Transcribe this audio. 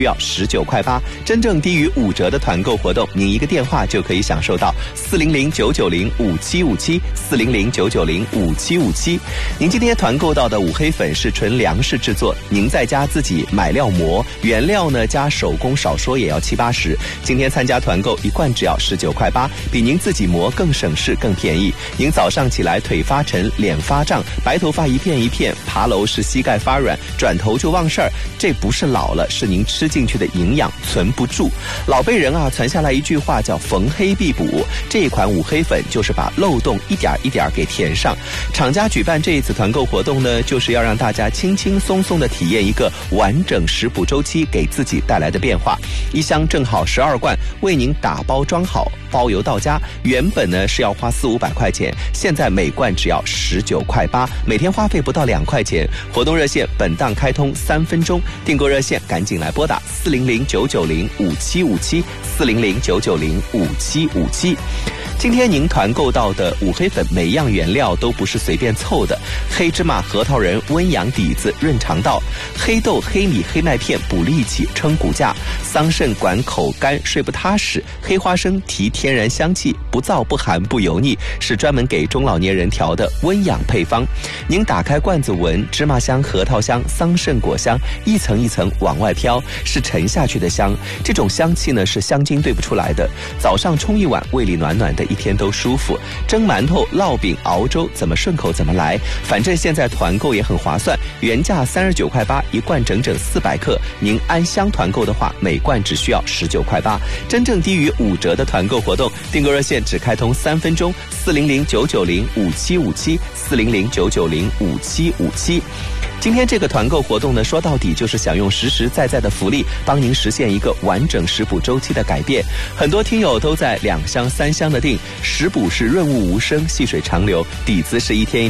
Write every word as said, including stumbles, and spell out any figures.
要十九块八，真正低于五折的团购活动，您一个电话就可以享受到四零零九九零五七五七四零零九九零五七五七。您今天团购到的五黑粉是纯粮食制作，您在家自己买料磨，原料呢加手工少说也要七八十。今天参加团购一罐只要十九块八，比您自己磨更省事更便宜。您早上起来腿发沉、脸发胀、白头发一片一片，爬楼是膝盖发软，转头就忘事儿，这不是老了，是您吃进去的营养存不住。老辈人啊传下来一句话叫逢黑必补，这一款五黑粉就是把漏洞一点一点给填上。厂家举办这一次团购活动呢，就是要让大家轻轻松松的体验一个完整食补周期给自己带来的变化。一箱正好十二罐，为您打包装好，包邮到家。原本呢是要花四五百块钱，现在每罐只要十九块八，每天花费不到两块钱。活动热线本档开通三分钟，订购热线赶紧来拨打四零零九九零五七五七四零零九九零五七五七。今天您团购到的五黑粉，每样原料都不是随便凑的。黑芝麻、核桃仁温阳底子、润肠道；黑豆、黑米、黑麦片补力气、撑骨架；桑葚管口干睡不踏实；黑花生提天然香气，不燥不寒不油腻，是专门给中老年人调的温养配方。您打开罐子闻，芝麻香、核桃香、桑葚果香一层一层往外飘，是沉下去的香。这种香气呢是香精兑不出来的。早上冲一碗，胃里暖暖的，一天都舒服。蒸馒头、烙饼、熬粥，怎么顺口怎么来。反正现在团购也很划算，原价三十九块八一罐，整整四百克。您按箱团购的话，每罐只需要十九块八。真正低于五折的团购活动，订购热线只开通三分钟，四零零九九零五七五七四零零九九零五七五七。今天这个团购活动呢，说到底就是想用实实在在的福利，帮您实现一个完整食补周期的改变。很多听友都在两箱三箱的订，食补是润物无声，细水长流，底子是一天一